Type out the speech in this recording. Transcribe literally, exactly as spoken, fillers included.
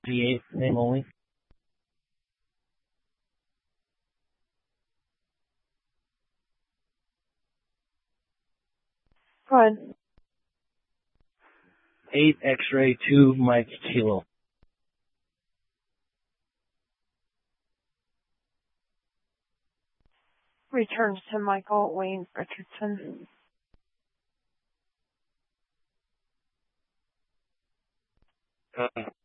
V eight, name only. Go ahead. eight X-ray two Mike Kilo. Returns to Michael Wayne Richardson. Uh,